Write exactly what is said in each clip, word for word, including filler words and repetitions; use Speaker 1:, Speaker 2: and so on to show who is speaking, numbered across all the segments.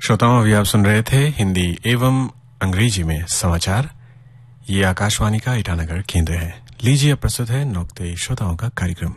Speaker 1: श्रोताओं, अभी आप सुन रहे थे हिंदी एवं अंग्रेजी में समाचार। ये आकाशवाणी का ईटानगर केंद्र है। लीजिए अब प्रस्तुत है नुक्ते श्रोताओं का कार्यक्रम।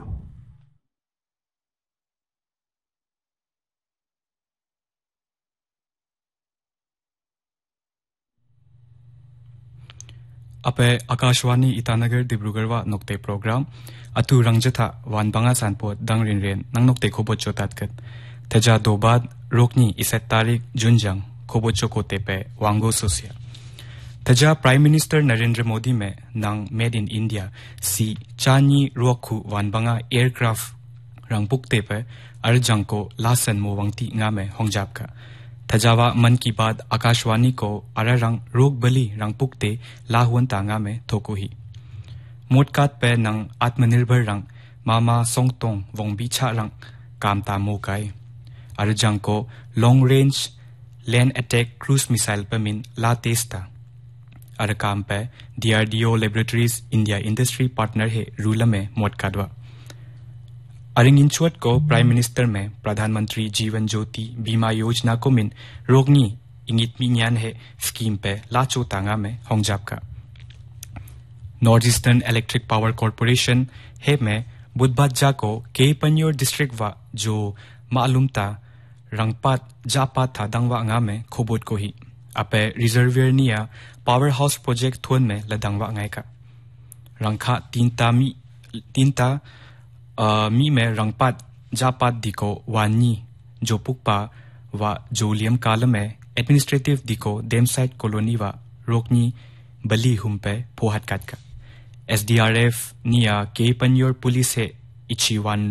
Speaker 2: अपे आकाशवाणी ईटानगर डिब्रूगढ़ नुक्ते प्रोग्राम अतु रंगजथा वानबंगा सानपोत दंगरिनरेन नंग नुक्ते खोबोचो तातकत तेजा दोबाद रोकनी इसे तारीख जुनजंग खोबोचो कोते पे वांगो सोसिया तेजा प्राइम मिनिस्टर नरेंद्र मोदी में नंग मेड इन इंडिया सी चानी रोकु वानबंगा एयरक्राफ्ट रंगपुकते पे अर्जंग को लासन मोवंगती nga में होंगजाब का थजावा मन की बात आकाशवाणी को अररंग रोग बली रंगपुकते लाहुन तांगा में थोको ही मोटकात पे नंग आत्मनिर्भर रंग मामा सोंगतोंग वोंगबी छा रंग कामता मोकाई अर्जंग को long range land attack cruise missile पर मिन ला तेस्ता अरकाम पे DRDO laboratories India industry partner है रूल में मोटकादवा अरिंगिंचुअट को प्राइम मिनिस्टर में प्रधानमंत्री जीवन ज्योति बीमा योजना को मिन रोगनी इंगित मिन्यान है स्कीम पे लाचो तांगा में होंगजाब का north eastern electric power corporation है में बुधबाजा को के पंयोर डिस्ट्रिक्ट वा जो मालूमता रंगपात जापात था दंगवा nga में खोबोट को ही अपे रिजर्वियर निया पावर हाउस प्रोजेक्ट थोन में लदंगवा ngai का रंगखा तीनता मी तीनता Uh, मी में रंगपात जापात दिको वानी जो पुकपा वा जोलियम काल में एडमिनिस्ट्रेटिव दिको डेमसाइट कॉलोनी वा रोकनी बली हुम पे पोहत काट का एसडीआरएफ निया के पंयोर पुलिस है इची वन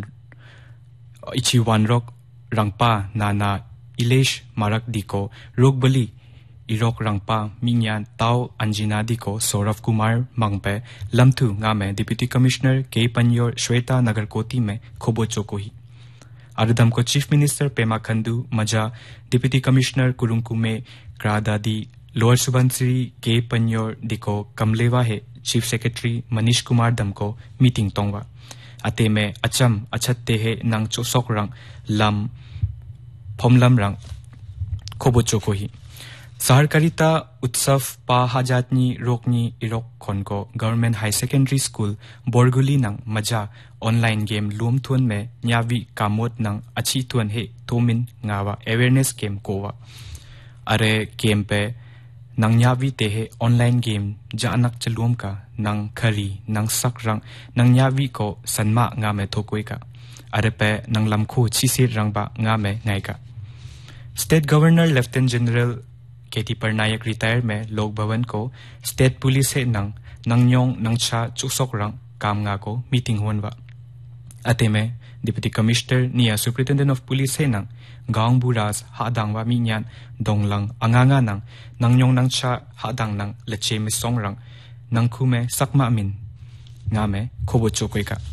Speaker 2: इची वन रोक रंगपा नाना इलेश मारक दिको रोक बली इरोक रंगपा मिन्यान ताओ अंजिना दिको सौरभ कुमार मंगपे लमथु nga में डिप्टी कमिश्नर के पंयोर श्वेता नगरकोटी में खोबोचो को ही अरदम को चीफ मिनिस्टर पेमा खंडू मजा डिप्टी कमिश्नर कुरुंकुमे क्रादादी लोअर सुबनसिरी के पंयोर दिको कमलेवा है चीफ सेक्रेटरी मनीष कुमार दम को मीटिंग तोंगवा अते में अचम अछत्ते है नंग चोसोक रंग लम फोमलम रंग खोबोचो को ही सहकारिता उत्सव पा हाजातनी रोकनी इरोक खोन को government high secondary school Borguli नंग मजा ऑनलाइन गेम लूम थुन में न्यावी कामोत नंग अच्छी थुन है तोमिन ngawa अवेयरनेस गेम कोवा अरे गेम पे नंग न्यावी ते है ऑनलाइन गेम जानक चलूम का नंग खरी नंग सकरंग नंग न्यावी को सन्मा nga में थोकोई का अरे पे नंग लमखो छिसे रंगबा nga में ngai का स्टेट गवर्नर लेफ्टिनेंट जनरल केटी परनायक रिटायर में लोक भवन को स्टेट पुलिस है नंग नंगयोंग नंगछा चुसोक रंग कामगा को मीटिंग होनवा अते में डिप्टी कमिश्नर निया सुपरिटेंडेंट ऑफ पुलिस है नंग गांव बुराज हादांगवा मिन्यान दोंगलंग अंगांगा नंग नंगयोंग नंगछा हादांग नंग लचे में सोंग रंग नंगखु में सकमा मिन nga में खोबोचो कोई का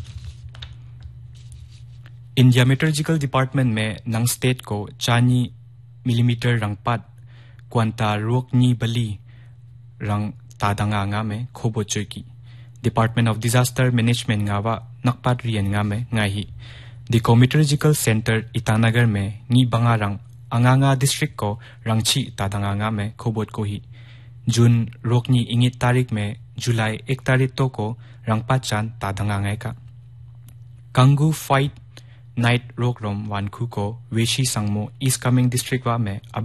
Speaker 2: इंडिया मेट्रोलॉजिकल डिपार्टमेंट में नंग स्टेट को चानी मिलीमीटर रंगपात क्वांटा रोकनी बली रंग तादंगा nga में खोबोचो की department of disaster management ngawa नकपात rayon nga में ngahi दिको मेट्रोलॉजिकल सेंटर ईटानगर में नी बंगा रंग अंगांगा डिस्ट्रिक्ट को रंगची तादंगा nga में खोबोट को ही जून रोकनी इंगित तारीख में जुलाई एक तारीख तो को रंगपात चांद तादंगा ngai का कंगू फाइट नाइट रोक रोम वानखु को वेशी संगमो ईस्ट कमिंग डिस्ट्रिक्ट वा में